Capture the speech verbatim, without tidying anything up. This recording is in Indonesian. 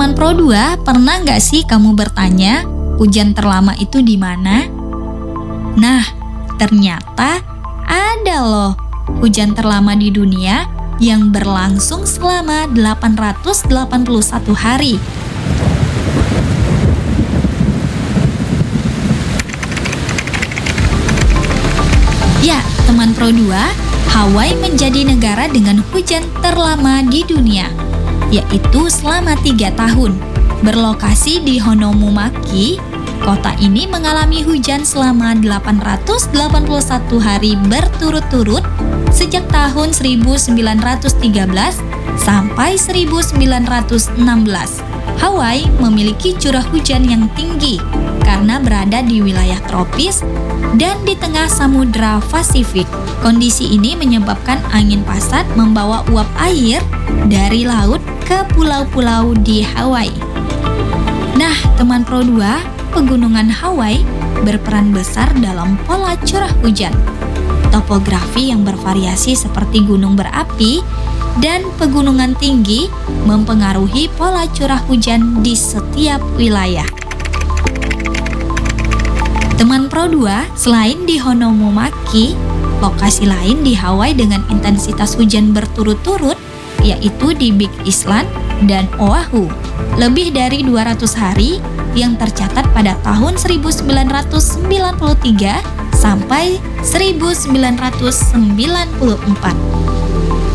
Teman Pro dua, pernah nggak sih kamu bertanya, hujan terlama itu di mana? Nah, ternyata ada loh hujan terlama di dunia yang berlangsung selama delapan ratus delapan puluh satu hari. Ya, teman Pro dua, Hawaii menjadi negara dengan hujan terlama di dunia, yaitu selama tiga tahun. Berlokasi di Honomumaki, kota ini mengalami hujan selama delapan ratus delapan puluh satu hari berturut-turut sejak tahun seribu sembilan ratus tiga belas sampai seribu sembilan ratus enam belas. Hawaii memiliki curah hujan yang tinggi karena berada di wilayah tropis dan di tengah Samudra Pasifik. Kondisi ini menyebabkan angin pasat membawa uap air dari laut ke pulau-pulau di Hawaii. Nah, teman Pro dua, pegunungan Hawaii berperan besar dalam pola curah hujan. Topografi yang bervariasi seperti gunung berapi dan pegunungan tinggi mempengaruhi pola curah hujan di setiap wilayah. Teman Pro dua, selain di Honomumaki, lokasi lain di Hawaii dengan intensitas hujan berturut-turut yaitu di Big Island dan Oahu. Lebih dari dua ratus hari yang tercatat pada tahun seribu sembilan ratus sembilan puluh tiga sampai seribu sembilan ratus sembilan puluh empat.